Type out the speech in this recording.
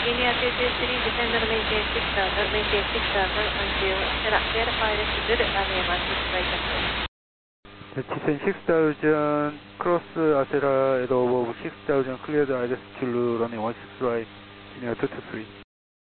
India 223, descend maintain 6000, maintain 6000 until set up, verify this is good, AMR 6 right approach. Descend 6000, cross Acera at over 6000, clear the altitude running 16 right, India 223.